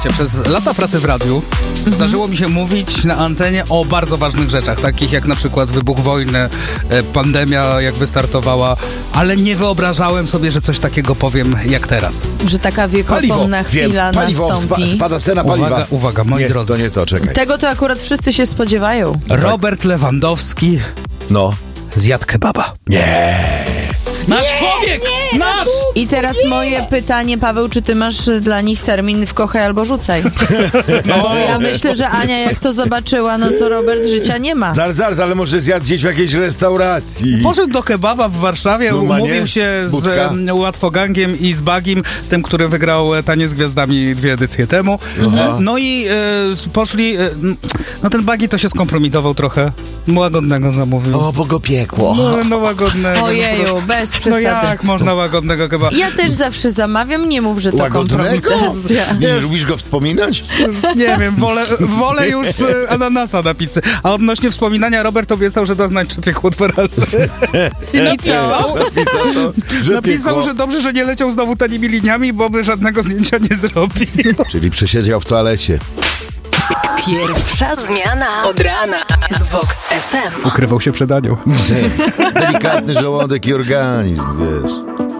Przez lata pracy w radiu zdarzyło mi się mówić na antenie o bardzo ważnych rzeczach, takich jak na przykład wybuch wojny, pandemia jak wystartowała, ale nie wyobrażałem sobie, że coś takiego powiem jak teraz. Że taka wiekopomna chwila nastąpi. Spada cena paliwa. Uwaga, moi drodzy. To nie to, czekaj. Tego to akurat wszyscy się spodziewają. Robert Lewandowski No. zjadł kebaba. Nie. Nasz człowiek! Nasz! I teraz moje pytanie, Paweł, czy ty masz dla nich termin w kochaj albo rzucaj? Bo ja myślę, że Ania jak to zobaczyła, no to Robert życia nie ma. Zaraz, ale może zjadł gdzieś w jakiejś restauracji. Poszedł do kebaba w Warszawie, umówił się z Łatwogangiem i z Bagim, tym, który wygrał Tanie z Gwiazdami 2 edycje temu. No i poszli, no ten Bagi to się skompromitował trochę. Łagodnego zamówił. O, bo go piekło. No łagodnego. Ojeju, bez No przesady. jak można łagodnego kebaba? Ja też zawsze zamawiam, nie mów, że to Łagodnego? kompromitacja. Nie lubisz go wspominać? Nie wiem, wolę już ananasa na pizzy. A odnośnie wspominania, Robert obiecał, że da znać, czy piekło 2 razy. I napisał, że dobrze, że nie leciał znowu tanimi liniami, bo by żadnego zdjęcia nie zrobił. Czyli przesiedział w toalecie. Pierwsza zmiana od rana z Vox FM. Ukrywał się przed Anią. Delikatny żołądek i organizm, wiesz.